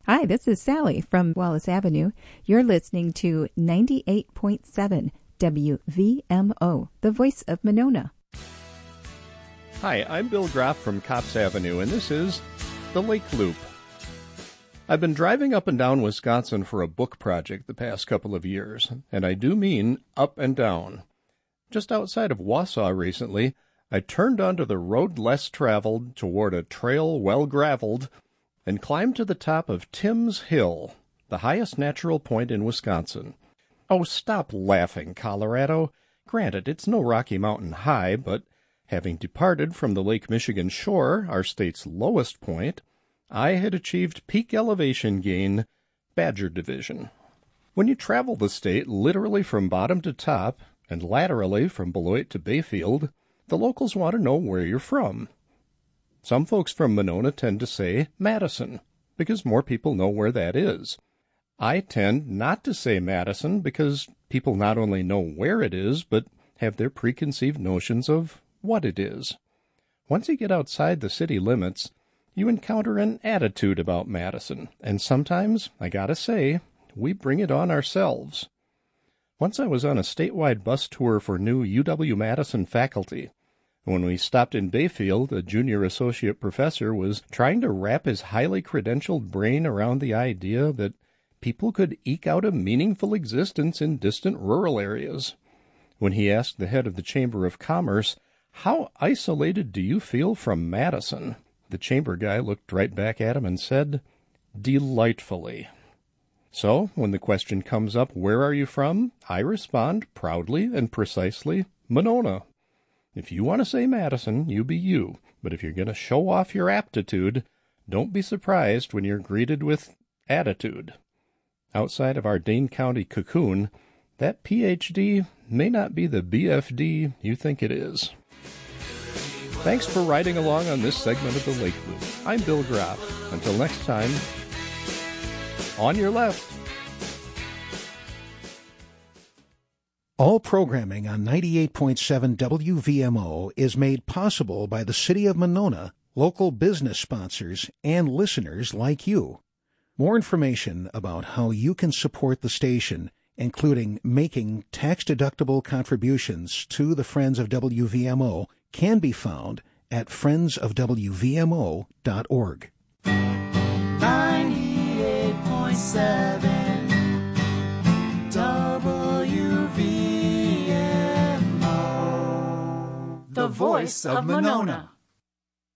Hi, this is Sally from Wallace Avenue. You're listening to 98.7 WVMO, the voice of Monona. Hi, I'm Bill Groff from Copps Avenue, and this is The Lake Loop. I've been driving up and down Wisconsin for a book project the past couple of years, and I do mean up and down. Just outside of Wausau recently, I turned onto the road less traveled toward a trail well-graveled and climbed to the top of Timms Hill, the highest natural point in Wisconsin. Oh, stop laughing, Colorado. Granted, it's no Rocky Mountain high, but having departed from the Lake Michigan shore, our state's lowest point, I had achieved peak elevation gain, Badger Division. When you travel the state literally from bottom to top, and laterally from Beloit to Bayfield, the locals want to know where you're from. Some folks from Monona tend to say Madison, because more people know where that is. I tend not to say Madison because people not only know where it is, but have their preconceived notions of what it is. Once you get outside the city limits, you encounter an attitude about Madison, and sometimes, I gotta say, we bring it on ourselves. Once I was on a statewide bus tour for new UW-Madison faculty. When we stopped in Bayfield, a junior associate professor was trying to wrap his highly credentialed brain around the idea that people could eke out a meaningful existence in distant rural areas. When he asked the head of the Chamber of Commerce, "How isolated do you feel from Madison?" the chamber guy looked right back at him and said, "Delightfully." So, when the question comes up, "Where are you from?" I respond proudly and precisely, "Monona." If you want to say Madison, you be you, but if you're going to show off your aptitude, don't be surprised when you're greeted with attitude. Outside of our Dane County cocoon, that Ph.D. may not be the BFD you think it is. Thanks for riding along on this segment of the Lake Loop. I'm Bill Groff. Until next time, on your left. All programming on 98.7 WVMO is made possible by the City of Monona, local business sponsors, and listeners like you. More information about how you can support the station, including making tax-deductible contributions to the Friends of WVMO, can be found at friendsofwvmo.org. 98.7 WVMO, the voice of Monona.